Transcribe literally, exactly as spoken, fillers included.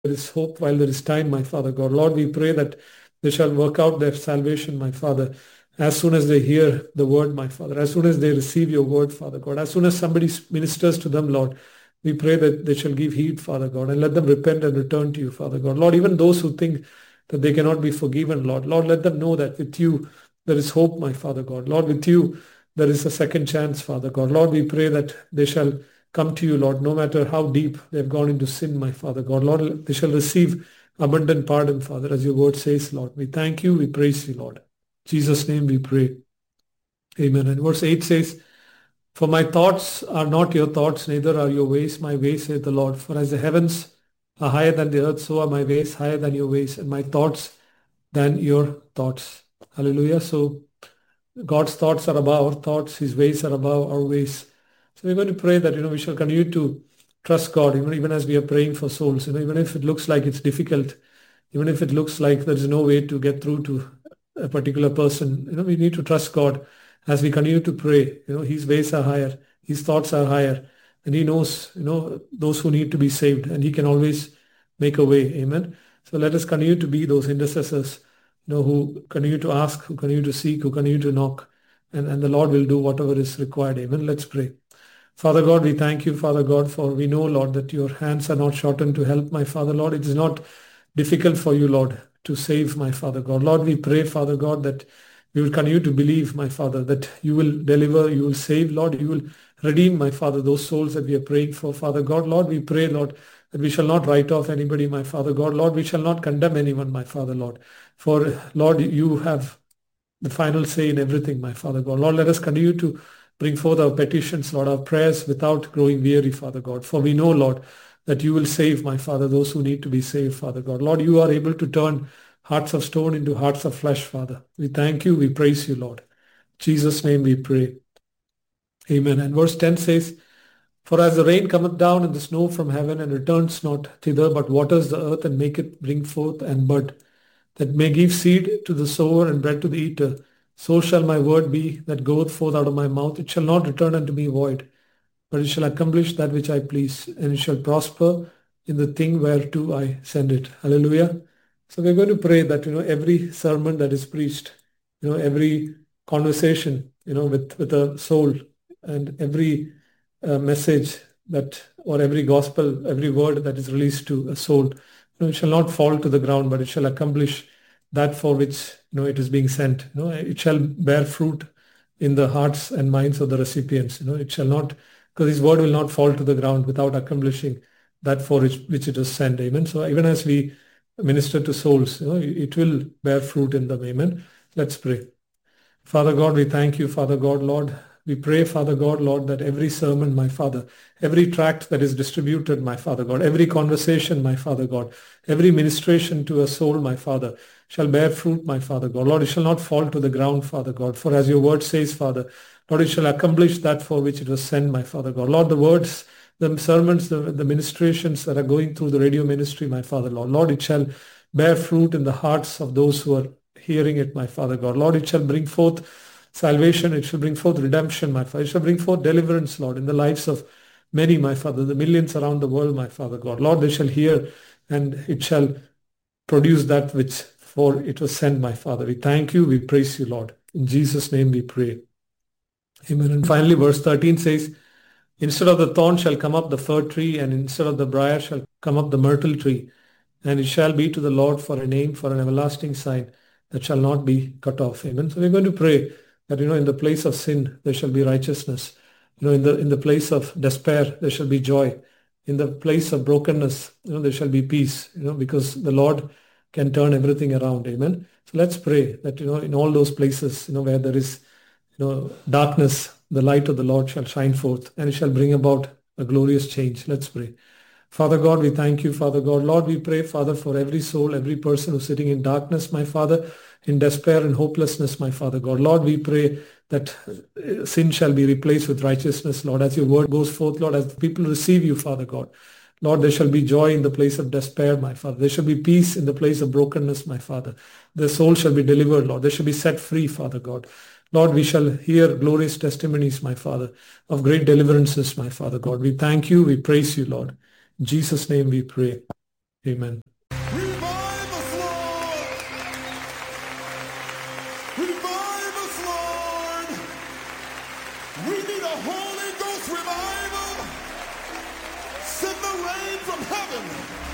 there is hope, while there is time, my Father God. Lord, we pray that they shall work out their salvation, my Father, as soon as they hear the word, my Father, as soon as they receive your word, Father God, as soon as somebody ministers to them, Lord, we pray that they shall give heed, Father God, and let them repent and return to you, Father God. Lord, even those who think that they cannot be forgiven, Lord, Lord, let them know that with you there is hope, my Father God. Lord, with you there is a second chance, Father God. Lord, we pray that they shall come to you, Lord, no matter how deep they've gone into sin, my Father God. Lord, they shall receive abundant pardon, Father, as your word says, Lord. We thank you, we praise you, Lord. In Jesus' name we pray. Amen. And verse eight says, for my thoughts are not your thoughts, neither are your ways my ways, saith the Lord. For as the heavens are higher than the earth, so are my ways higher than your ways, and my thoughts than your thoughts. Hallelujah. So God's thoughts are above our thoughts, his ways are above our ways. So we're going to pray that, you know, we shall continue to trust God, even, even as we are praying for souls, you know, even if it looks like it's difficult, even if it looks like there's no way to get through to a particular person, you know, we need to trust God as we continue to pray. You know, his ways are higher, his thoughts are higher, and he knows, you know, those who need to be saved, and he can always make a way. Amen. So let us continue to be those intercessors, you know, who continue to ask, who continue to seek, who continue to knock, and, and the Lord will do whatever is required. Amen. Let's pray. Father God, we thank you, Father God, for we know, Lord, that your hands are not shortened to help, my Father, Lord. It is not difficult for you, Lord, to save, my Father God. Lord, we pray, Father God, that we will continue to believe, my Father, that you will deliver, you will save, Lord, you will redeem, my Father, those souls that we are praying for, Father God. Lord, we pray, Lord, that we shall not write off anybody, my Father God. Lord, we shall not condemn anyone, my Father, Lord. For, Lord, you have the final say in everything, my Father God. Lord, let us continue to bring forth our petitions, Lord, our prayers without growing weary, Father God. For we know, Lord, that you will save, my Father, those who need to be saved, Father God. Lord, you are able to turn hearts of stone into hearts of flesh, Father. We thank you, we praise you, Lord. In Jesus' name we pray. Amen. And verse ten says, for as the rain cometh down and the snow from heaven and returns not thither, but waters the earth and maketh bring forth and bud, that may give seed to the sower and bread to the eater, so shall my word be that goeth forth out of my mouth. It shall not return unto me void, but it shall accomplish that which I please, and it shall prosper in the thing whereto I send it. Hallelujah. So we're going to pray that, you know, every sermon that is preached, you know, every conversation, you know, with, with a soul, and every uh, message that, or every gospel, every word that is released to a soul, you know, it shall not fall to the ground, but it shall accomplish that for which, you know, it is being sent. You know, it shall bear fruit in the hearts and minds of the recipients. You know, it shall not, because his word will not fall to the ground without accomplishing that for which, which it was sent. Amen. So even as we minister to souls, you know, it will bear fruit in them. Amen. Let's pray. Father God, we thank you, Father God, Lord. We pray, Father God, Lord, that every sermon, my Father, every tract that is distributed, my Father God, every conversation, my Father God, every ministration to a soul, my Father, shall bear fruit, my Father God. Lord, it shall not fall to the ground, Father God, for as your word says, Father, Lord, it shall accomplish that for which it was sent, my Father God. Lord, the words, the sermons, the, the ministrations that are going through the radio ministry, my Father, Lord, Lord, it shall bear fruit in the hearts of those who are hearing it, my Father God. Lord, it shall bring forth salvation, it shall bring forth redemption, my Father. It shall bring forth deliverance, Lord, in the lives of many, my Father, the millions around the world, my Father God. Lord, they shall hear and it shall produce that which for it was sent, my Father. We thank you, we praise you, Lord. In Jesus' name we pray. Amen. And finally, verse thirteen says, instead of the thorn shall come up the fir tree, and instead of the briar shall come up the myrtle tree. And it shall be to the Lord for a name, for an everlasting sign that shall not be cut off. Amen. So we're going to pray that, you know, in the place of sin, there shall be righteousness. You know, in the in the place of despair, there shall be joy. In the place of brokenness, you know, there shall be peace, you know, because the Lord can turn everything around. Amen. So let's pray that, you know, in all those places, you know, where there is, you know, darkness, the light of the Lord shall shine forth, and it shall bring about a glorious change. Let's pray. Father God, we thank you, Father God. Lord, we pray, Father, for every soul, every person who's sitting in darkness, my Father, in despair and hopelessness, my Father God. Lord, we pray that sin shall be replaced with righteousness, Lord, as your word goes forth, Lord, as people receive you, Father God. Lord, there shall be joy in the place of despair, my Father. There shall be peace in the place of brokenness, my Father. The soul shall be delivered, Lord. They shall be set free, Father God. Lord, we shall hear glorious testimonies, my Father, of great deliverances, my Father God. We thank you. We praise you, Lord. In Jesus' name we pray. Amen. Revive us, Lord! Revive us, Lord! We need a Holy Ghost revival! Send the rain from heaven!